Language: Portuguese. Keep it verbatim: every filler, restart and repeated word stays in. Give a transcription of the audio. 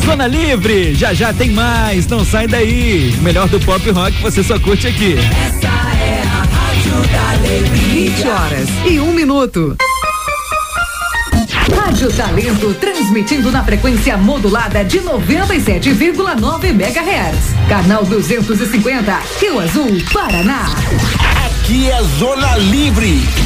Zona Livre, já já tem mais, não sai daí. O melhor do pop rock você só curte aqui. Essa é a Rádio da Alegria. vinte horas e um minuto. Rádio Talento, transmitindo na frequência modulada de noventa e sete vírgula nove megahertz. Canal duzentos e cinquenta, Rio Azul, Paraná. Aqui é Zona Livre.